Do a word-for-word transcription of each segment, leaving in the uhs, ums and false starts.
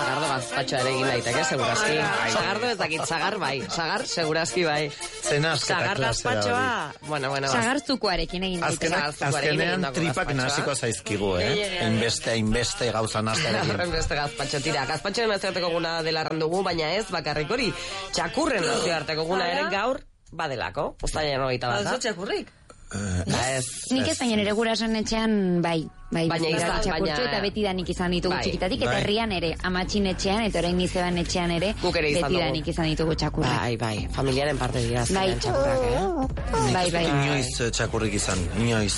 sagardo gazpatxoa ere egin daiteke, segurazki. Sagardo ez dakit, sagar bai. Sagar, segurazki bai. Zena asketa sagar gazpatxoa. Bueno, bueno. Sagar zukuarekin egin daiteke. Azkenean tripak nasiko zaizkigu, eh? Inbeste, inbeste gauza nastarekin. Inbeste gazpatxo, tira. Gazpatxoen nazioarteko guna dela randugu, baina ez, bakarrik hori. Txakurren nazioarteko guna ere gaur, badelako. Uztailean hogeita bat. Baina txakurrik? Uh, ez, nik ez baina nire gurasoen etxean bai, bai, baina izan, txakurtxo eta beti danik izan ditugu bai, txikitatik, eta herrian ere, amatxin etxean, eta orain nizeban etxean ere, beti danik izan ditugu txakurrak. Bai, bai, familiaren parte dira bai. txakurrak, eh? Bai, bai. Inoiz txakurrik izan, inoiz.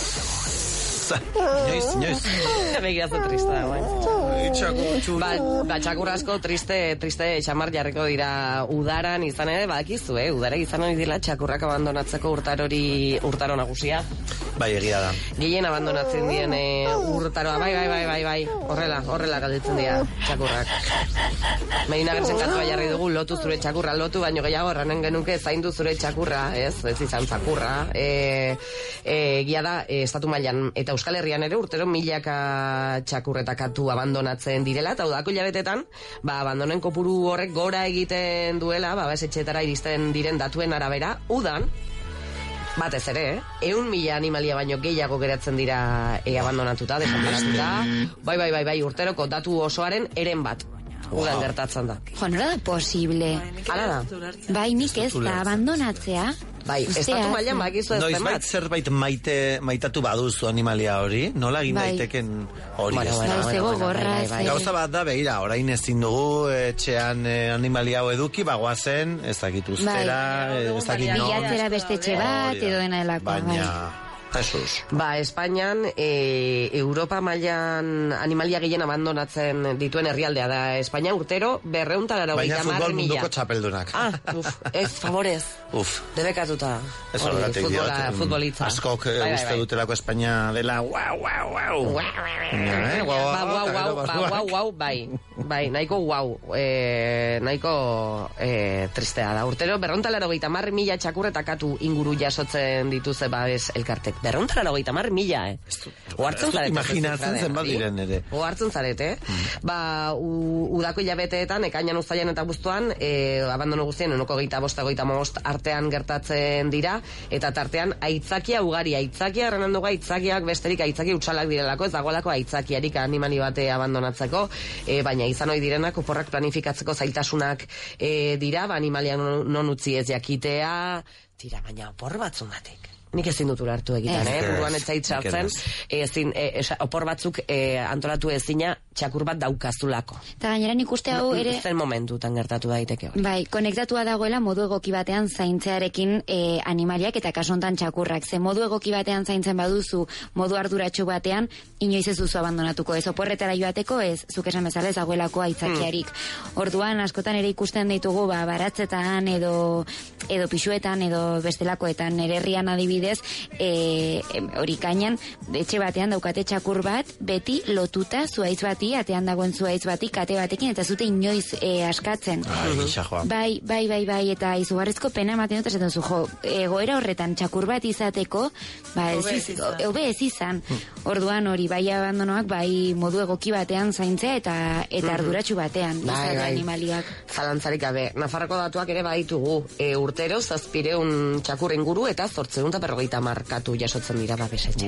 Inoiz, inoiz. Begirazu triste da, bai. Ba, ba, txakurrasko triste, triste xamar jarriko dira udaran izan ere, badakizu, eh? Udara izan hori dira txakurrak abandonatzeko urtarori, urtaro nagusia. Bai, egia da. Gehien abandonatzen dien e, urtaroa, bai, bai, bai, bai, bai, horrela, horrela galditzen dira txakurrak. Medina Gertzen kantua jarri dugu, lotu zure txakurra, lotu, baino gehiago erranen genuke zaindu zure txakurra, ez, ez izan txakurra. E, e, egia da, e, estatu mailan, eta Euskal Herrian ere urtero milaka txakurretakatu abandonatzen direla, eta udako hilabetetan, ba, abandonen kopuru horrek gora egiten duela, ba, besetxetara iristen diren datuen arabera, udan, batez ere, eh? Eun mila animalia baino gehiago geratzen dira e, abandonatuta, desaparatuta, bai, bai, bai, bai, urteroko datu osoaren eren bat. Udan gertatzen da. Jo, nora da posible? Hala da. Bai, nik ez da abandonatzea. Bai, estatu mailan bakizu ez zenbat. Noizbait zerbait maite, maitatu baduzu animalia hori, nola egin bai. daiteken hori bueno, ez bueno, da. Bueno, bueno, bai, bai, bai. Gauza bat da, behira, orain ezin dugu etxean eh, animalia hau eduki, bagoazen, ez dakit ustera, bai. ez dakit non. Bilatzera beste etxe bat, edo dena helako. Baina... Bai. Jesus. Ba, Espainian, e, Europa mailan animalia gehien abandonatzen dituen herrialdea da. Espainia urtero berreunta gara baina futbol munduko txapeldunak. Ah, uf, ez, favorez. Uf. Debekatuta. Ez horregatik diot. Futbolitza. Askok bai, bai, bai. uste dutelako Espainia dela guau, guau, guau. Ba, guau, guau, ba, guau, guau, bai. Bai, nahiko guau. E, nahiko e, tristea da. Urtero berreunta laro gehieta mar mila txakurretakatu inguru jasotzen dituzte babes elkartek. Berreuntara hogeita mar mila, eh? Oartzen zarete. Imaginatzen zen bat diren ere. Oartzen zarete, eh? Mm. Ba, u, udako hilabeteetan, ekainan uztailan eta buztuan, e, abandono guztien, enoko geita bosta, geita most artean gertatzen dira, eta tartean aitzakia ugari, aitzakia errenan dugu, aitzakiak besterik aitzaki utxalak direlako, ez dagoelako aitzakiarik animali bate abandonatzeko, e, baina izan hori direnak, oporrak planifikatzeko zailtasunak e, dira, ba, animalia non, non utzi ez jakitea, tira, baina opor batzungatik. Nik ezin dut ulertu egiten, eh? Buruan etzait sartzen, ezin, e, opor batzuk e, antolatu ezina txakur bat daukazulako. Eta gainera nik uste hau ere... Zer momentutan gertatu daiteke hori. Bai, konektatua dagoela modu egoki batean zaintzearekin e, animaliak eta kasontan txakurrak. Ze modu egoki batean zaintzen baduzu, modu arduratsu batean, inoiz ez duzu abandonatuko ez. Oporretara joateko ez, zuk esan bezala ez dagoelako aitzakiarik. Hmm. Orduan, askotan ere ikusten ditugu, ba, baratzetan edo, edo pixuetan edo bestelakoetan ererrian adibidez, e, hori kainan, etxe batean daukate txakur bat, beti lotuta zuaitz bati, atean dagoen zuaitz bati, kate batekin, eta zute inoiz e, askatzen. Ai, bai, bai, bai, bai, eta izugarrizko pena ematen dut, esaten zu, jo, egoera horretan txakur bat izateko, ba, ez hobe ez izan. Orduan hori, bai abandonoak, bai modu egoki batean zaintzea, eta eta arduratsu batean, bai, bai. Animaliak. Zalantzarik gabe, Nafarroko datuak ere baditugu, e, urtero zazpireun txakur inguru, eta zortzeun eta berrogeita markatu jasotzen dira babesetxe.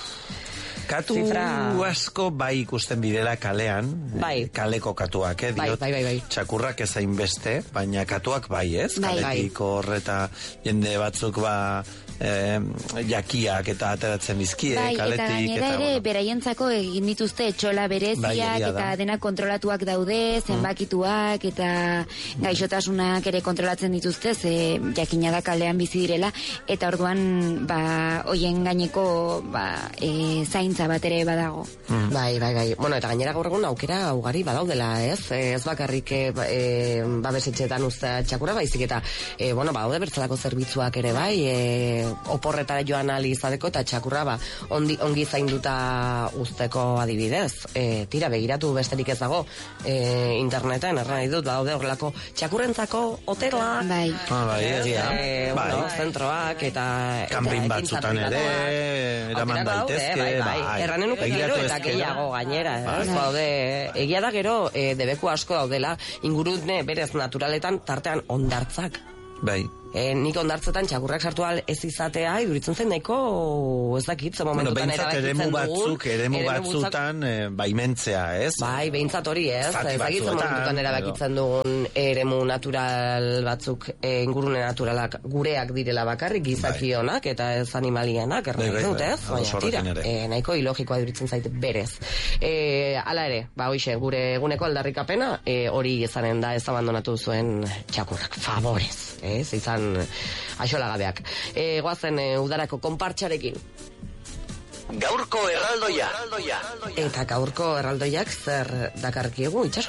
Katu Zifra... asko bai ikusten bidela kalean, bai. Kaleko katuak, eh? Bai, bai, bai, bai. Txakurrak ezain beste, baina katuak bai, ez? Bai. Kaletiko horreta jende batzuk ba eh, jakiak eta ateratzen bizkie, bai, kaletik. Eta gainera ere, bueno, beraientzako egin dituzte etxola bereziak, bai, eta dena kontrolatuak daude, zenbakituak, mm. eta gaixotasunak ere kontrolatzen dituzte, ze jakina da kalean bizi direla, eta orduan, ba, hoien gaineko, ba, e, zain bat ere badago. Mm. Bai, bai, bai. Bueno, eta gainera gaur egun aukera ugari badaudela, ez? Ez bakarrik e, e, babesetxeetan uztea txakura, baizik eta, e, bueno, badaude bertzalako zerbitzuak ere bai, e, oporretara joan ahal izateko eta txakurra ba, ondi, ongi zainduta uzteko adibidez. E, tira, begiratu besterik ez dago e, interneten, erran nahi dut, daude horrelako txakurrentzako hotelak, bai. Ah, bai, egia. E, Bai. bueno, zentroak eta... Kanpin batzutan ere, eraman daitezke, bai, bai. bai. Erranen nuke gero Begiratu eta ezkero. gehiago gainera, Bai. ez? Baude, egia da gero, e, debeku asko daudela, ingurune berez naturaletan tartean ondartzak. Bai. E, nik ondartzetan txakurrak sartu al ez izatea, iduritzen zen nahiko, ez dakit, ze Bueno, momentutan behintzat eremu batzuk, eremu batzutan eh, baimentzea, ez? Bai, behintzat hori, ez? Zati Ez dakit, ze batzuetan, momentutan erabakitzen dugun eremu natural batzuk, e, ingurune naturalak gureak direla bakarrik, gizakionak eta ez animalianak, Bai, bai, erran dut, bai. ez? Ados Baina tira, horrekin ere. e, nahiko ilogikoa iduritzen zait berez. E, hala ere, ba, hoxe, gure eguneko aldarrikapena, e, hori izanen da ez abandonatu zuen txakurrak, favorez, ez? Izan axolagabeak. E, goazen e, udarako konpartxarekin. Gaurko erraldoia. Eta gaurko erraldoiak zer dakarkiegu, itxaso?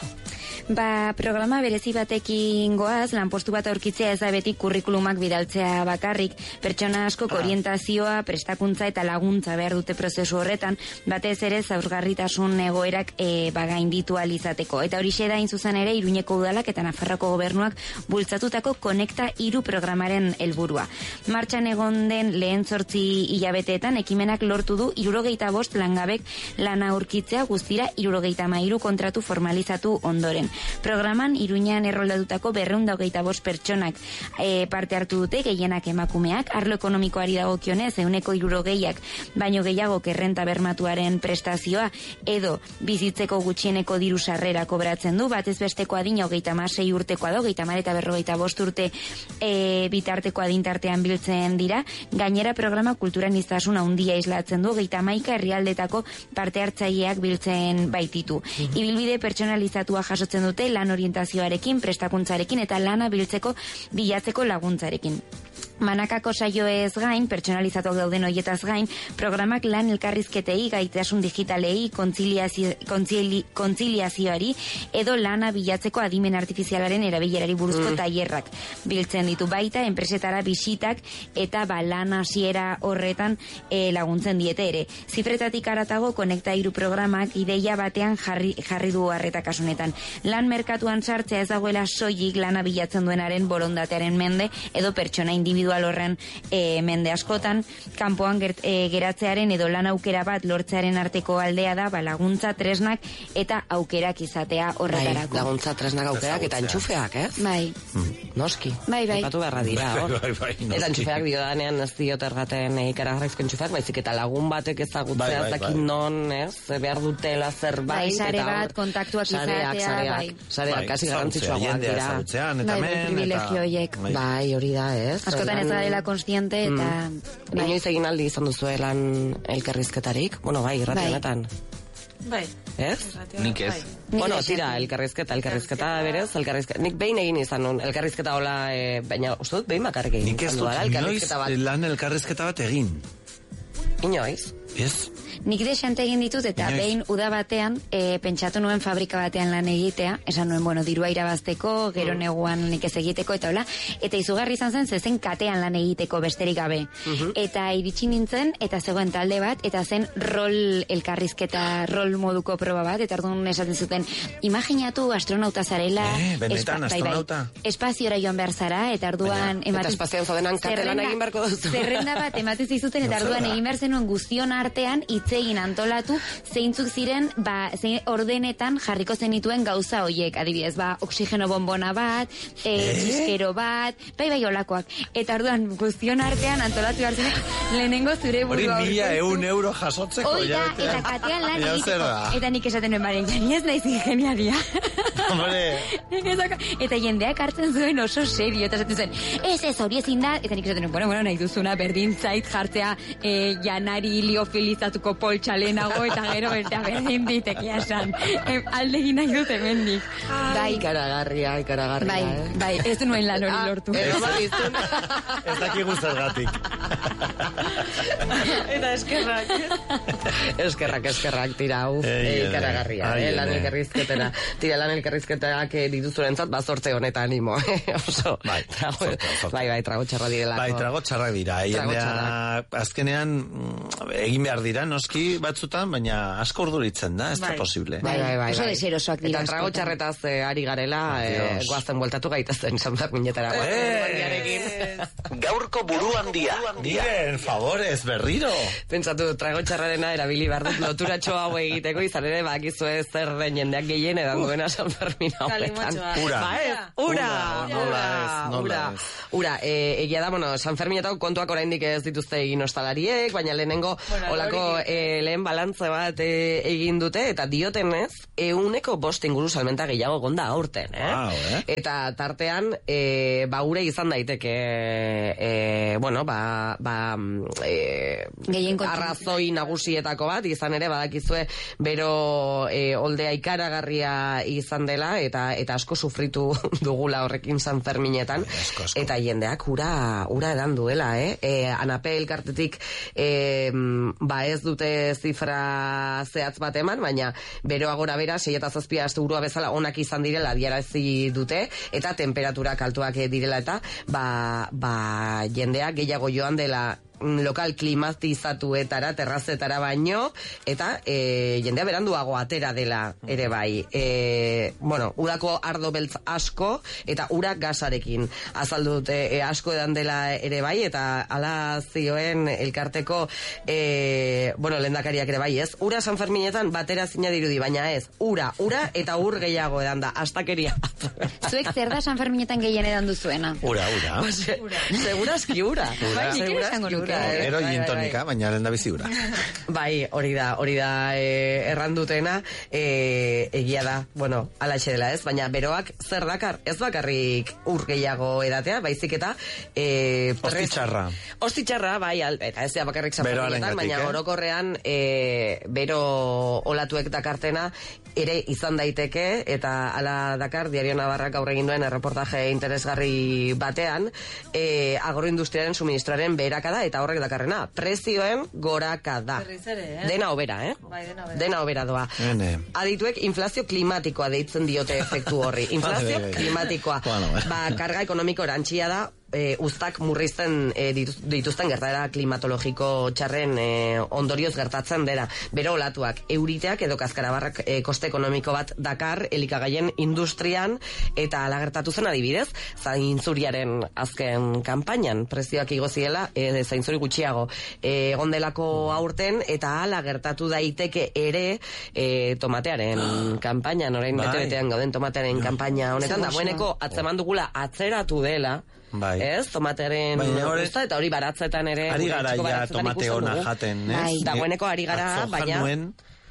Ba, programa berezi batekin goaz, lanpostu bat aurkitzea ez da beti kurrikulumak bidaltzea bakarrik. Pertsona askok orientazioa, prestakuntza eta laguntza behar dute prozesu horretan, batez ere zaurgarritasun egoerak e, bagainditu ahal izateko. Eta horixe da zuzen ere Iruñeko udalak eta Nafarroako gobernuak bultzatutako Konekta hiru programaren helburua. Martxan egon den lehen zortzi hilabeteetan ekimenak lortu du hirurogeita bost langabek lana aurkitzea guztira hirurogeita hamairu kontratu formalizatu ondoren. Programan Iruñean erroldatutako berrehun eta hogeita bost pertsonak e, parte hartu dute, gehienak emakumeak, arlo ekonomikoari dagokionez ehuneko hirurogeiak baino gehiago errenta bermatuaren prestazioa edo bizitzeko gutxieneko diru sarrera kobratzen du, batez besteko adina hogeita hamasei urtekoa da, hogeita hamar eta berrogeita bost urte e, bitarteko adintartean biltzen dira. Gainera programa kulturan iztasun handia islatzen du, hogeita hamaika herrialdetako parte hartzaileak biltzen baititu. Ibilbide pertsonalizatua jasotzen dute lan orientazioarekin, prestakuntzarekin eta lana biltzeko bilatzeko laguntzarekin. Manakako saioez gain, pertsonalizatuak dauden hoietaz gain, programak lan elkarrizketei, gaitasun digitalei, kontziliazio, kontzili, kontziliazioari edo lana bilatzeko adimen artifizialaren erabilerari buruzko mm. tailerrak biltzen ditu, baita enpresetara bisitak eta ba, lan hasiera horretan e, laguntzen diete ere. Zifretatik aratago Konekta hiru programak ideia batean jarri, jarri du harreta kasunetan. Lan merkatuan sartzea ez dagoela soilik lana bilatzen duenaren borondatearen mende edo pertsona individual horren e, mende askotan, kanpoan gert, e, geratzearen edo lan aukera bat lortzearen arteko aldea da ba, laguntza, tresnak eta aukerak izatea horretarako. Bai, laguntza, tresnak, aukerak eta entxufeak, ez? Bai. Noski. Bai, bai. Epatu beharra dira, hor. Bai, bai, noski. Eta entxufeak diodanean ez diot ergaten ikaragarrizko entxufeak, baizik eta lagun batek ezagutzea, Bai, bai, ez dakit bai. non, ez? Behar dutela zerbait. Bai, sare eta hor- bat, kontaktuak sareak, izatea, sareak, bai. Sareak, kasi garrantzitsuagoak jendea dira. ezagutzean, eta Bai, bai, men, privilegio horiek. Bai. Bai, hori da, ez? Askotan ez Lan- garela konstiente eta... Bai. Inoiz egin aldi izan duzu lan elkarrizketarik? Bueno, bai, irrati Bai. honetan. Bai. Ez? Nik ez. Nik Bueno, esan. tira, elkarrizketa, elkarrizketa berez, elkarrizketa. Nik behin egin izan nun, elkarrizketa hola, e, baina uste dut behin bakarrik egin Nik ez izan dut dudala, inoiz elkarrizketa bat. lan elkarrizketa bat egin. Inoiz? Ez? Nik desente egin ditut eta Inoiz. behin uda batean e, pentsatu nuen fabrika batean lan egitea, esan nuen, bueno, dirua irabazteko, gero Mm. neguan nik ez egiteko eta hola, eta izugarri izan zen zezen katean lan egiteko besterik gabe. Mhm. Eta iritsi nintzen, eta zegoen talde bat, eta zen rol elkarrizketa, rol moduko proba bat, eta orduan esaten zuten, imaginatu astronauta zarela, Eh, benetan, bai, bai, astronauta? espaziora joan behar zara, eta orduan... Baina, eta espazioan zaudenan kate lan zerrenda- egin beharko duzu. Zerrenda bat ematen zizuten, eta orduan egin behar zenuen guztion artean itzegin antolatu zeintzuk ziren ba, zein ordenetan jarriko zenituen gauza hoiek, adibidez, ba, oxigeno bombona bat, e, txiskero bat, bai bai olakoak. Eta orduan guztion artean antolatu behar zen, lehenengo zure Hori burua. mila aurkeztu. eun euro jasotzeko. Hoi da, hilabetean. eta katean lan Ja, zer egiteko. da? Eta nik esaten nuen baren, jani ez naiz ingeniaria. Hombre, Nik ez dauka- eta jendeak hartzen zuen oso serio, eta esaten zen, ez ez, hori ezin da, eta nik esaten nuen, bueno, bueno, nahi duzuna berdin zait jartzea e, janari liofilizatuko poltsa lehenago, eta gero eta berdin ditekia esan. E, alde egin nahi dut hemendik. Bai, Ikaragarria, ikaragarria, bai, eh? bai, ez du nuen lan hori lortu. Ah, ez balizun. ez dakigu zergatik. Eta eskerrak. Eskerrak, eskerrak, tira, uf, Ei, ikaragarria, ai, eh, lan ene. elkarrizketera. Tira, lan elkarrizketera. elkarrizketak eh, dituzurentzat, ba, zorte honetan animo. Oso, bai, trago, zorte, zorte. bai, bai, trago txarra direlako. Bai, trago txarra dira. Jendea, azkenean, mm, egin behar dira, noski batzutan, baina asko urduritzen da, ez da Bai. posible. Bai, bai, bai. Oso bai. deserosoak dira Eta trago askotan. txarretaz eh, ari garela, eh, Adiós. goazen bueltatu gaitezen, San Ferminetara. Eh! Gaurko buru handia. Miren, favorez, berriro. Pentsatu, trago txarrarena erabili behar dut loturatxo hau egiteko, izan ere, bakizu ez zer den jendeak gehien edan duena San Fermin hauetan. Kalimotxoa. Ura. Ba ez, ura, Ura, nola ura, ez, nola ura. ez. Ura, e, egia da, bueno, San Ferminetako kontuak oraindik ez dituzte egin ostalariek, baina lehenengo Bueno, olako hori- e, lehen balantze bat e, egin dute, eta diotenez, euneko bost inguru salmenta gehiago gonda aurten, eh? Wow, eh? Eta tartean, e, ba, ure izan daiteke, e, bueno, ba, ba, e, Gehien kontsu- arrazoi nagusietako bat, izan ere, badakizue, bero e, oldea ikaragarria izan dela, eta eta asko sufritu dugula horrekin San Ferminetan, asko, asko. eta jendeak ura, ura edan duela, eh? E, Anape elkartetik, e, ba ez dute zifra zehatz bat eman, baina beroa gora bera, sei eta zazpia astegurua bezala onak izan direla adierazi dute, eta temperaturak altuak direla, eta ba, ba jendeak gehiago joan dela lokal klimatizatuetara, terrazetara baino, eta e, jendea beranduago atera dela ere bai. E, bueno, udako ardo beltz asko, eta ura gasarekin azaldu dute e, asko edan dela ere bai, eta ala zioen elkarteko e, bueno, lehendakariak ere bai, ez? Ura San Ferminetan batera zina dirudi, baina ez, ura, ura eta ur gehiago edan da, astakeria. Zuek zer da San Ferminetan gehien edan duzuena? Ura, ura. Ba, se- Seguraski ura. Ura. Bai, Nik ere seguraski esango nuke. ura, eh? Gero Bai, gin bai, tonika, baina lehen da bizi ura. Bai, hori da, hori da e, errandutena, e, egia da, bueno, alaxe dela ez, baina beroak zer dakar, ez bakarrik ur gehiago edatea, baizik eta e, Osti txarra. Osti txarra, bai, al, eta ez da bakarrik Beroaren zafarietan, baina gatik, eh? orokorrean e, bero olatuek dakartena ere izan daiteke, eta ala dakar Diario Navarrak gaur egin duen erreportaje interesgarri batean, e, agroindustriaren suministroaren beherakada, eta horrek dakarrena, prezioen gorakada. Berriz ere, eh? Dena obera, eh? Bai, dena obera. Dena obera doa. Ene. Adituek inflazio klimatikoa deitzen diote efektu horri. Inflazio Bai, bai, bai. klimatikoa. Bueno, bai. Ba, karga ekonomiko erantxia da, e, uztak murrizten e, dituz- dituzten gertaera klimatologiko txarren e, ondorioz gertatzen dela. Bero olatuak, euriteak edo kaskarabarrak e, koste ekonomiko bat dakar elikagaien industrian, eta ala gertatu zen adibidez, zainzuriaren azken kanpainan, prezioak igo ziela, e, zainzuri gutxiago e, egondelako aurten, eta ala gertatu daiteke ere e, tomatearen kanpainan, orain Bai. bete-betean gauden tomatearen kanpaina honetan, Zer dagoeneko atzeman dugula atzeratu dela, Bai. ez, tomatearen Baina hori- uzta, eta hori baratzetan ere Ari gure gara etxeko ja baratzetan tomate ikusten ona dugu. jaten, ez? Bai. Dagoeneko ari gara, Atzo baina- januen,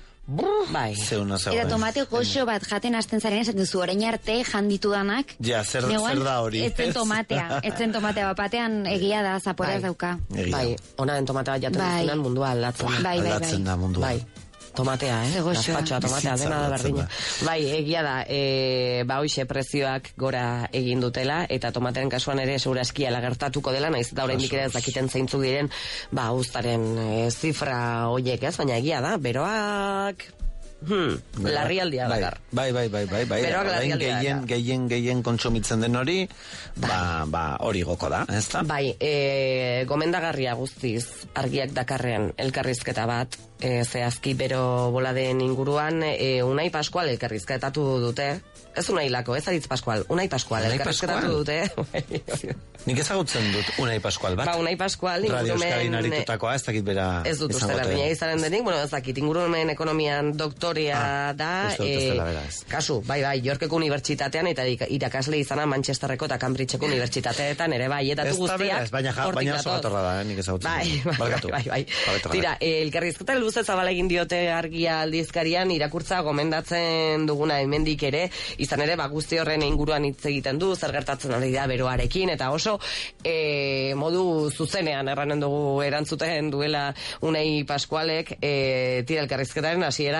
Bai. zeuna zegoen. Eta tomate goxo bat jaten hasten zaren esaten duzu, orain arte janditu danak. Ja, zer- negoan zer da hori, Ez zen ez? tomatea, ez zen tomatea, bat batean egia da, zaporeaz Bai. dauka. Egia. Bai, ona den tomatea jaten Bai. duzunan mundua aldatzen. da. Bai, bai, Aldatzen bai. da mundua. Bai. Tomatea, eh? Ze goxoa. Gazpatxoa, tomatea, Bizitza dena da aldatzen berdina. da. Bai, egia da, e, ba hoxe prezioak gora egin dutela, eta tomatearen kasuan ere segurazki ala gertatuko dela, naiz eta oraindik ere ez dakiten zeintzuk diren, ba, uztaren e, zifra hoiek, ez? Baina egia da, beroak... Hmm, larrialdia bai, dakar. bai, bai, bai, bai, bai. Beroak Orain larrialdia gehien, dakar. gehien, gehien kontsumitzen den hori, ba, ba, hori goko da, ez da? Bai, e, gomendagarria guztiz argiak dakarrean elkarrizketa bat, e, zehazki bero boladen inguruan, e, Unai Pascual elkarrizketatu dute, ez Unai Lako, ez Aritz Pascual, Unai Pascual Unai elkarrizketatu Pascual? dute. Nik ezagutzen dut Unai Pascual bat. Ba, Unai Pascual Radio Euskadin ingurumen... aritutakoa, ez dakit bera Ez dut uste izango berdina ote. izanen denik, bueno, ez dakit, ingurumen ekonomian doktorea Ah, da, uste dut ez eh, dela bera, ez. kasu, bai, bai, Yorkeko unibertsitatean eta irak- irakasle izana Manchesterreko eta Cambridgeko unibertsitateetan ere bai, eta Ez tu da bera, guztiak ez, baina, ja, hortik baina oso datoz. gatorra da, eh, nik ezagutzen Bai, dut. bai, Barkatu. bai, bai. Barkatu, Tira, barkatu. eh, elkarrizketa luze zabala egin diote argia aldizkarian irakurtza gomendatzen duguna hemendik ere, izan ere, ba, guzti horren inguruan hitz egiten du, zer gertatzen ari da beroarekin, eta oso e, modu zuzenean erranen dugu erantzuten duela Unai Pascualek, e, tira elkarrizketaren hasiera e,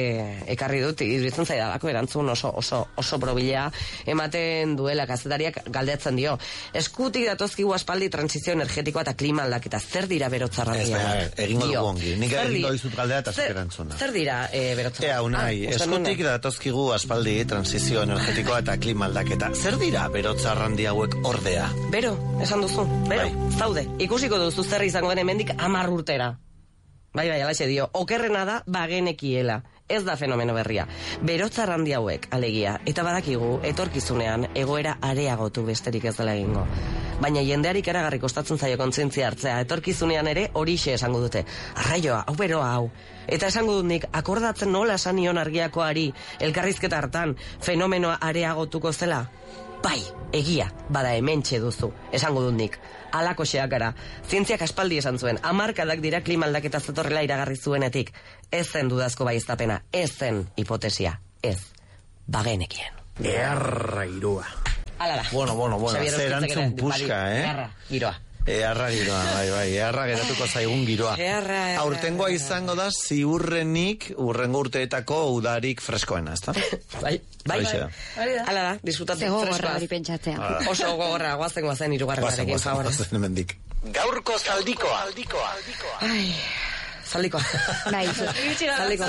e, ekarri dut, iruditzen zaidalako erantzun oso, oso, oso probila ematen duela, kazetariak galdetzen dio. Eskutik datozkigu aspaldi transizio energetikoa eta klima aldaketa. Zer dira berotzarrandia? Ez, egingo dugu ongi. Nik egingo dizut galdea eta zuk erantzuna. Zer dira e, berotzarrandia? Ea, unai, ah, eskutik datozkigu aspaldi transizio energetikoa eta klima aldaketa. Zer dira berotzarrandia hauek ordea? Bero, esan duzu. Bero, bai. Zaude. Ikusiko duzu zer izango den hemendik hamar urtera. Bai, bai, alaxe dio. Okerrena da bagenekiela. Ez da fenomeno berria. Berotzarrandi hauek, alegia, eta badakigu, etorkizunean, egoera areagotu besterik ez dela egingo. Baina jendeari karagarri kostatzen zaio kontzientzia hartzea, etorkizunean ere horixe esango dute. Arraioa, hau beroa hau. Eta esango dut nik, akordatzen nola esan nion argiakoari, elkarrizketa hartan, fenomenoa areagotuko zela? Bai, egia, bada hementxe duzu, esango dut nik. Alako xeak gara. Zientziak aspaldi esan zuen, hamarkadak dira klima aldaketa zetorrela iragarri zuenetik. Ez zen dudazko baieztapena, ez zen hipotesia, ez. Bagenekien. Earra girua. Ala da. Bueno, bueno, bueno, zer antzun puska, eh? Earra, giroa. Earra giroa, bai, bai, earra geratuko zaigun giroa. Earra, earra. Aurtengoa izango da ziurrenik urrengo urteetako udarik freskoena, ezta? Bai, bai, bai. Ala da, disfrutatzen freskoa. Zego gorra hori pentsatzea. Oso gogorra, guazen guazen irugarrenarekin, favor. Guazen hemendik. Gaurko zaldikoa. Ai... Zaldikoa. Bai, zaldikoa.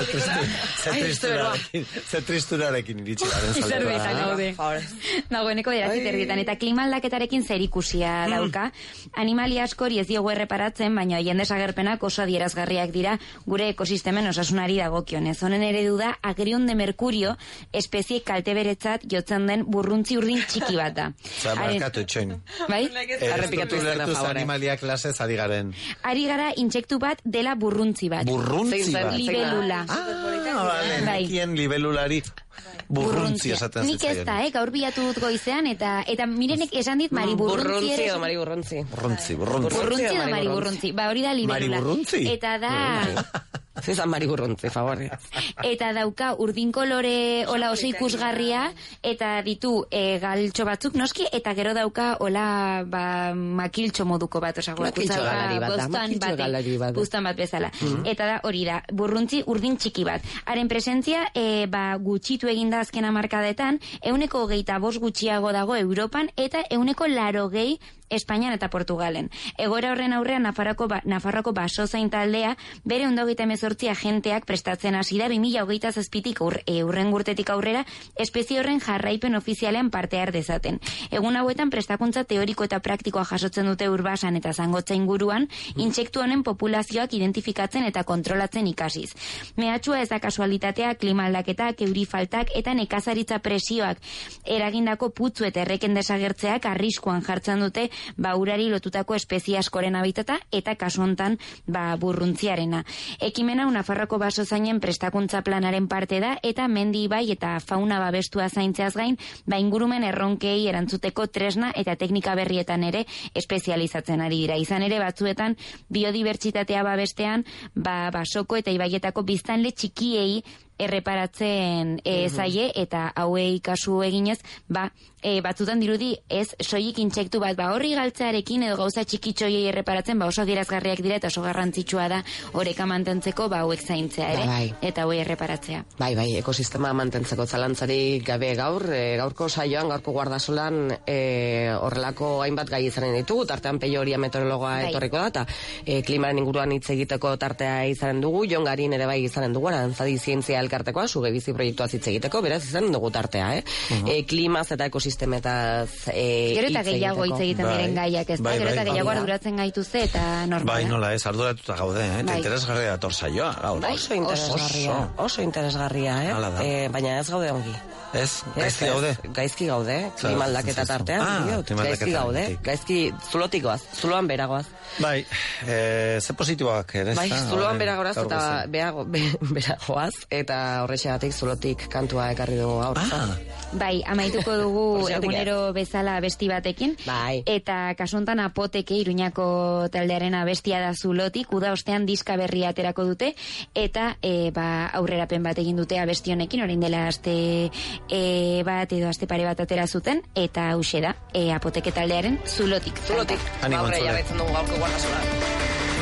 Ze tristurarekin iritsi garen zaldikoa. Zerbait gaude. Dagoeneko bederatzi terrietan. Eta klima aldaketarekin zer ikusia dauka. Animalia askori ez diogu erreparatzen, baina jende desagerpenak oso adierazgarriak dira gure ekosistemen osasunari dagokionez. Honen eredu da agrion de mercurio espezie kalteberetzat jotzen den burruntzi urdin txiki bat da. Zabarkatu etxoin. Bai? Errepikatu lertuz animalia klasez ari garen. Ari gara intsektu bat dela burruntzi bat. Burruntzi bat. Libelula. Ah, vale, nekien libelulari burruntzi esaten Nik ez da, eh, gaur bilatu dut goizean, eta eta mirenek esan dit mari burruntzi. Burruntzi edo mari burruntzi. Burruntzi, burruntzi. Burruntzi edo mari burruntzi. Ba, hori da libelula. Mari burruntzi? Eta da... Zizan mari burruntzi, favor. Eta dauka urdin kolore hola oso ikusgarria, eta ditu e, galtxo batzuk noski, eta gero dauka hola ba, makiltxo moduko bat, osa makiltxo galari bat, makiltxo galari bat. Bustan bat bezala. Mm-hmm. Eta da hori da, burruntzi urdin txiki bat. Haren presentzia, e, ba, gutxitu eginda azken hamarkadetan, euneko hogeita bost gutxiago dago Europan, eta euneko laro gehi Espainian eta Portugalen. Egoera horren aurrean Nafarroko, ba, Nafarroko baso zain taldea bere ondo hogeita hemezortzi agenteak prestatzen hasi da bi mila hogeita zazpitik ur, e, urren urtetik aurrera espezie horren jarraipen ofizialean parte har dezaten. Egun hauetan prestakuntza teoriko eta praktikoa jasotzen dute urbasan eta zangotza inguruan, intsektu honen populazioak identifikatzen eta kontrolatzen ikasiz. Mehatxua ez da kasualitatea, klima aldaketak, euri faltak eta nekazaritza presioak eragindako putzu eta erreken desagertzeak arriskuan jartzen dute ba urari lotutako espezie askoren habitata eta kasu hontan ba burruntziarena. Ekimena Nafarroko baso zainen prestakuntza planaren parte da eta mendi ibai eta fauna babestua zaintzeaz gain, ba ingurumen erronkei erantzuteko tresna eta teknika berrietan ere espezializatzen ari dira. Izan ere batzuetan biodibertsitatea babestean, ba basoko eta ibaietako biztanle txikiei erreparatzen e, zaie eta hauei kasu eginez, ba, e, batzutan dirudi ez soilik intsektu bat, ba horri galtzearekin edo gauza txikitxoiei erreparatzen, ba oso adierazgarriak dira eta oso garrantzitsua da oreka mantentzeko ba hauek zaintzea ere, bai. Eta hauei erreparatzea. Bai, bai, ekosistema mantentzeko zalantzarik gabe gaur, e, gaurko saioan, gaurko guardasolan e, horrelako hainbat gai izanen ditugu, tartean Peioria meteorologoa bai. Etorriko da, eta e, klimaren inguruan hitz egiteko tartea izanen dugu, Jon Garin ere bai izanen dugu, Aranzadi zientzia elkartekoa, Suge bizi proiektua hitz egiteko, beraz izan dugu tartea, eh? Uh-huh. E, klimaz eta ekosistemetaz e, gero eta gehiago hitz egiten bai. Diren gaiak, ez da? Bai, gero eta bai, gehiago arduratzen gaituzte eta normala. Bai, nola ez, arduratuta gaude, eh? Bai. Interesgarria dator saioa, gaur. Bai, oso interesgarria, oso, oso interesgarria, eh? E, baina ez gaude ongi. Ez, gaizki gaude? Gaizki gaude, klima aldaketa tartean. Ah, gaizki gaude, gaizki zulotikoaz, zuloan beragoaz. Bai, e, ze positiboak ere. Bai, zuloan beragoaz eta beago, be, beragoaz, eta horrexegatik zulotik kantua ekarri dugu gaur. Ah. Bai, amaituko dugu egunero bezala abesti batekin. Bai. Eta kasuntan Apoteke Iruñako taldearen abestia da zulotik, uda ostean diska berria aterako dute, eta e, ba, aurrerapen bat egin dute abesti honekin, orain dela aste e, bat edo aste pare bat atera zuten, eta hauxe da, e, Apoteke taldearen zulotik. Zulotik. Gaurre jarraitzen dugu gaurko guardasola.